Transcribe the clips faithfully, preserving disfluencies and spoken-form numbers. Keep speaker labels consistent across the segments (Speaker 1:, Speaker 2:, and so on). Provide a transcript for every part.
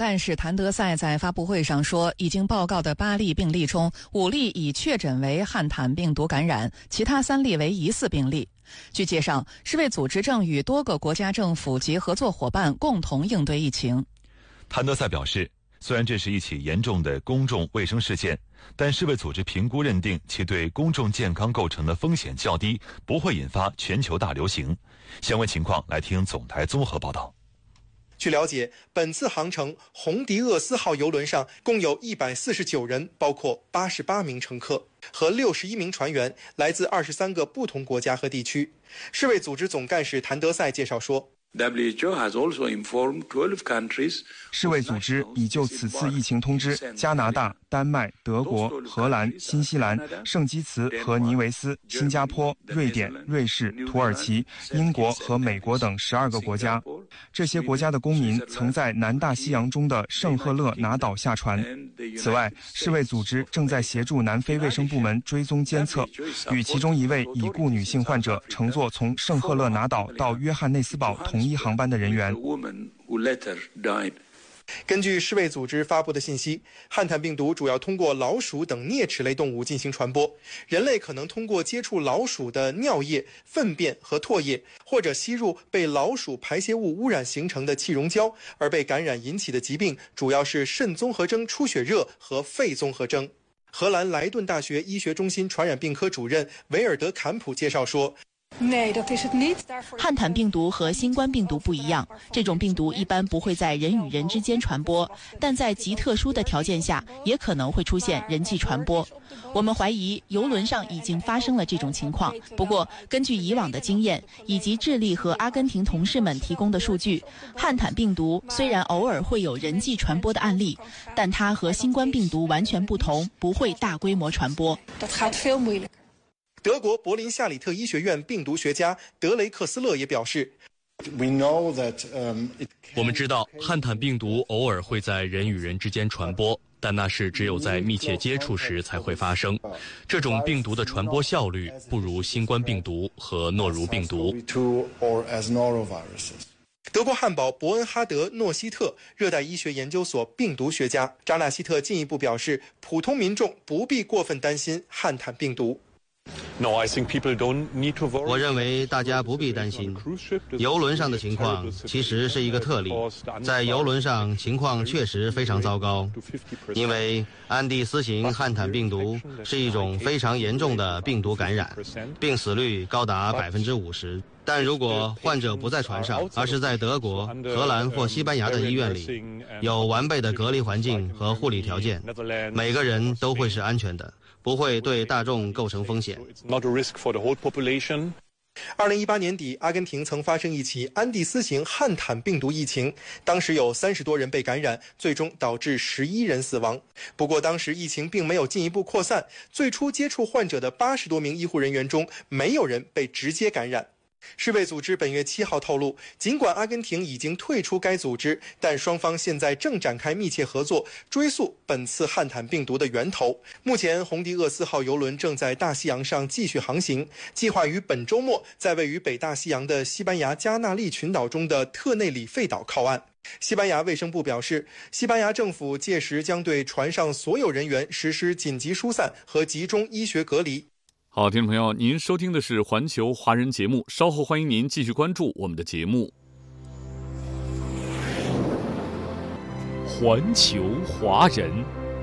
Speaker 1: 干事谭德赛在发布会上说，已经报告的八例病例中，五例已确诊为汉坦病毒感染，其他三例为疑似病例。据介绍，世卫组织正与多个国家政府及合作伙伴共同应对疫情。
Speaker 2: 谭德赛表示，虽然这是一起严重的公众卫生事件，但世卫组织评估认定其对公众健康构成的风险较低，不会引发全球大流行。相关情况来听总台综合报道。
Speaker 3: 据了解，本次航程红迪厄斯号邮轮上共有一百四十九人，包括八十八名乘客和六十一名船员，来自二十三个不同国家和地区。世卫组织总干事谭德赛介绍说，
Speaker 4: 世卫组织已就此次疫情通知加拿大、丹麦、德国、荷兰、新西兰、圣基茨和尼维斯、新加坡、瑞典、瑞士、土耳其、英国和美国等十二个国家。这些国家的公民曾在南大西洋中的圣赫勒拿岛下船。此外，世卫组织正在协助南非卫生部门追踪监测，与其中一位已故女性患者乘坐从圣赫勒拿岛到约翰内斯堡同一航班的人员。
Speaker 3: 根据世卫组织发布的信息，汉坦病毒主要通过老鼠等啮齿类动物进行传播，人类可能通过接触老鼠的尿液、粪便和唾液，或者吸入被老鼠排泄物污染形成的气溶胶而被感染引起的疾病，主要是肾综合征出血热和肺综合征。荷兰莱顿大学医学中心传染病科主任维尔德坎普介绍说，
Speaker 5: 汉坦病毒和新冠病毒不一样，这种病毒一般不会在人与人之间传播，但在极特殊的条件下也可能会出现人际传播。我们怀疑邮轮上已经发生了这种情况，不过根据以往的经验以及智利和阿根廷同事们提供的数据，汉坦病毒虽然偶尔会有人际传播的案例，但它和新冠病毒完全不同，不会大规模传播。
Speaker 3: 德国柏林夏里特医学院病毒学家德雷克斯勒也表示，
Speaker 6: 我们知道汉坦病毒偶尔会在人与人之间传播，但那是只有在密切接触时才会发生。这种病毒的传播效率不如新冠病毒和诺如病毒。
Speaker 3: 德国汉堡伯恩哈德诺希特热带医学研究所病毒学家扎纳希特进一步表示，普通民众不必过分担心汉坦病毒。
Speaker 7: 我认为大家不必担心，邮轮上的情况其实是一个特例。在邮轮上情况确实非常糟糕，因为安第斯型汉坦病毒是一种非常严重的病毒感染，病死率高达百分之五十。但如果患者不在船上，而是在德国、荷兰或西班牙的医院里，有完备的隔离环境和护理条件，每个人都会是安全的，不会对大众构成风险。
Speaker 3: 二零一八年底，阿根廷曾发生一起安第斯型汉坦病毒疫情，当时有三十多人被感染，最终导致十一人死亡。不过当时疫情并没有进一步扩散，最初接触患者的八十多名医护人员中，没有人被直接感染。世卫组织本月七号透露，尽管阿根廷已经退出该组织，但双方现在正展开密切合作，追溯本次汉坦病毒的源头。目前，红迪厄斯号邮轮正在大西洋上继续航行，计划于本周末在位于北大西洋的西班牙加纳利群岛中的特内里费岛靠岸。西班牙卫生部表示，西班牙政府届时将对船上所有人员实施紧急疏散和集中医学隔离。
Speaker 8: 好，听众朋友，您收听的是环球华人节目，稍后欢迎您继续关注我们的节目。环球华人，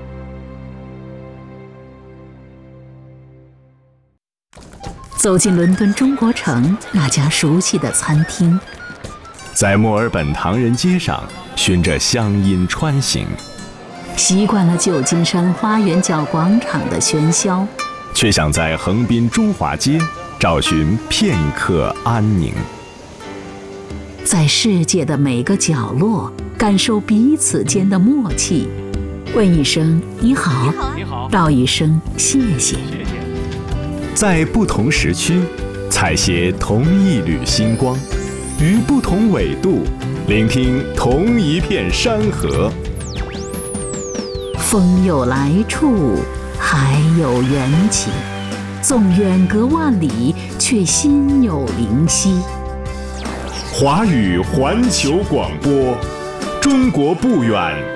Speaker 9: 走进伦敦中国城那家熟悉的餐厅，
Speaker 10: 在墨尔本唐人街上循着乡音穿行，
Speaker 9: 习惯了旧金山花园角广场的喧嚣，
Speaker 10: 却想在横滨中华街找寻片刻安宁，
Speaker 9: 在世界的每个角落感受彼此间的默契，问一声你好，
Speaker 8: 你好，
Speaker 9: 道一声谢谢。
Speaker 10: 在不同时区采撷同一缕星光，于不同纬度聆听同一片山河。
Speaker 9: 风有来处，海有缘起，纵远隔万里，却心有灵犀。
Speaker 10: 华语环球广播，中国不远，